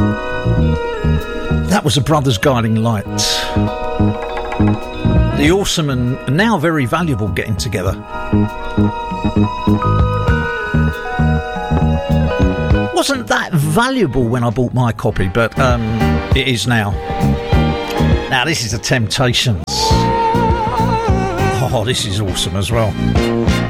That was a Brothers Guiding Light. The awesome and now very valuable Getting Together. Wasn't that valuable when I bought my copy, but it is now. Now this is the Temptations. Oh, this is awesome as well.